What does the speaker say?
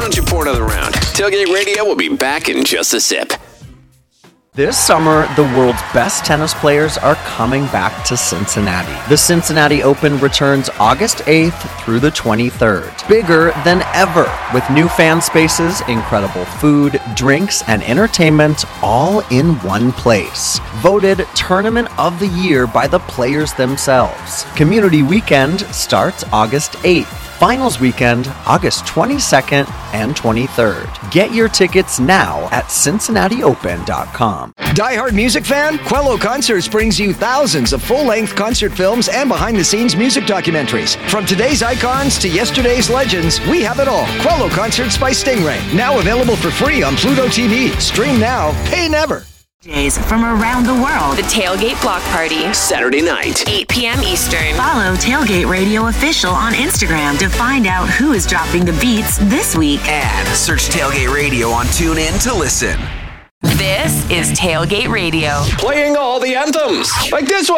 don't you pour another round? Tailgate Radio will be back in just a sip. This summer, the world's best tennis players are coming back to Cincinnati. The Cincinnati Open returns August 8th through the 23rd. Bigger than ever, with new fan spaces, incredible food, drinks, and entertainment all in one place. Voted Tournament of the Year by the players themselves. Community Weekend starts August 8th. Finals weekend, August 22nd and 23rd. Get your tickets now at CincinnatiOpen.com. Die-hard music fan? Quello Concerts brings you thousands of full-length concert films and behind-the-scenes music documentaries. From today's icons to yesterday's legends, we have it all. Quello Concerts by Stingray. Now available for free on Pluto TV. Stream now, pay never. Days from around the world. The Tailgate Block Party. Saturday night. 8 p.m. Eastern. Follow Tailgate Radio Official on Instagram to find out who is dropping the beats this week. And search Tailgate Radio on TuneIn to listen. This is Tailgate Radio. Playing all the anthems, like this one.